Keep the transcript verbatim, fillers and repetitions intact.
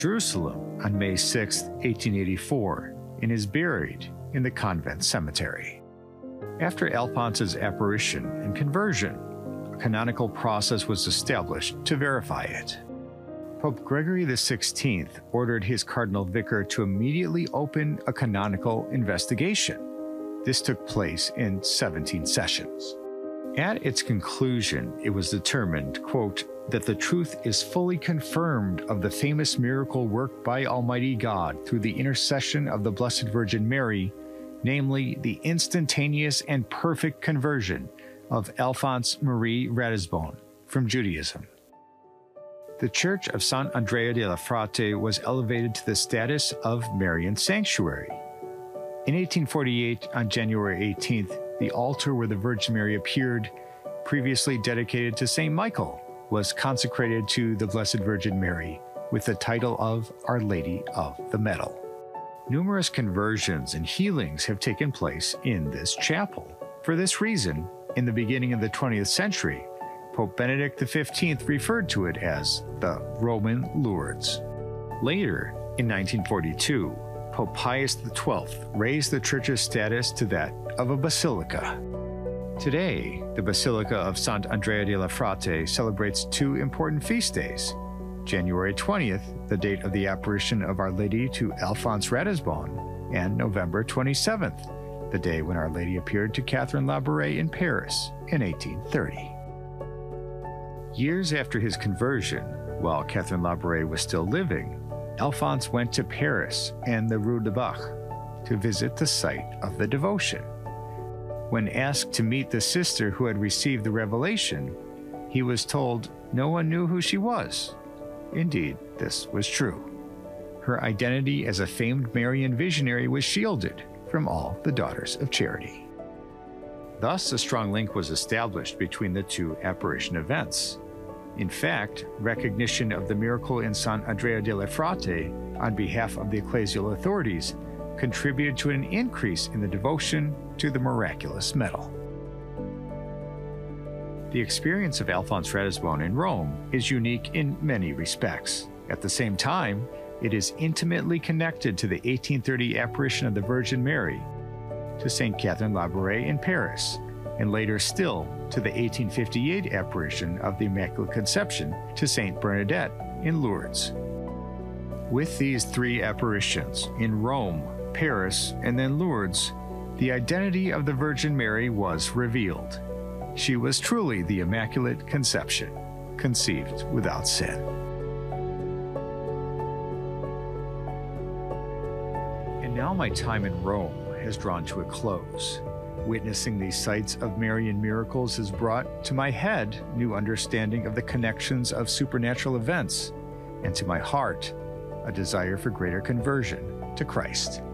Jerusalem on May sixth, eighteen eighty-four, and is buried in the convent cemetery. After Alphonse's apparition and conversion, a canonical process was established to verify it. Pope Gregory the sixteenth ordered his cardinal vicar to immediately open a canonical investigation. This took place in seventeen sessions. At its conclusion, it was determined, quote, that the truth is fully confirmed of the famous miracle worked by Almighty God through the intercession of the Blessed Virgin Mary, namely the instantaneous and perfect conversion of Alphonse Marie Ratisbonne from Judaism. The Church of Sant Andrea della Frate was elevated to the status of Marian sanctuary. In eighteen forty-eight, on January eighteenth, the altar where the Virgin Mary appeared, previously dedicated to Saint Michael, was consecrated to the Blessed Virgin Mary with the title of Our Lady of the Medal. Numerous conversions and healings have taken place in this chapel. For this reason, in the beginning of the twentieth century, Pope Benedict the fifteenth referred to it as the Roman Lourdes. Later, in nineteen forty-two, Pope Pius the twelfth raised the church's status to that of a basilica. Today, the Basilica of Sant Andrea della Frate celebrates two important feast days. January twentieth, the date of the apparition of Our Lady to Alphonse Ratisbonne, and November twenty-seventh, the day when Our Lady appeared to Catherine Labouré in Paris in eighteen thirty. Years after his conversion, while Catherine Labouré was still living, Alphonse went to Paris and the Rue de Bach to visit the site of the devotion. When asked to meet the sister who had received the revelation, he was told no one knew who she was. Indeed, this was true. Her identity as a famed Marian visionary was shielded from all the Daughters of Charity. Thus, a strong link was established between the two apparition events. In fact, recognition of the miracle in Sant Andrea della Frate on behalf of the ecclesial authorities contributed to an increase in the devotion to the miraculous medal. The experience of Alphonse Ratisbonne in Rome is unique in many respects. At the same time, it is intimately connected to the eighteen thirty apparition of the Virgin Mary, to Saint Catherine Labouré in Paris, and later still to the eighteen fifty-eight apparition of the Immaculate Conception to Saint Bernadette in Lourdes. With these three apparitions in Rome, Paris, and then Lourdes, the identity of the Virgin Mary was revealed. She was truly the Immaculate Conception, conceived without sin. And now my time in Rome has drawn to a close. Witnessing these sites of Marian miracles has brought to my head new understanding of the connections of supernatural events, and to my heart a desire for greater conversion to Christ.